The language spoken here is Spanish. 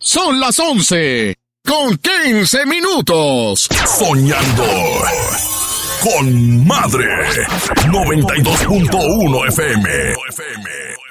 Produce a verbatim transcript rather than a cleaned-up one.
Son las once con quince minutos. Soñando con Madre noventa y dos punto uno F M.